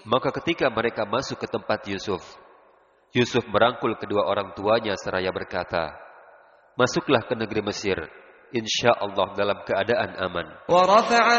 Maka ketika mereka masuk ke tempat Yusuf, Yusuf merangkul kedua orang tuanya seraya berkata, "Masuklah ke negeri Mesir, insya Allah dalam keadaan aman."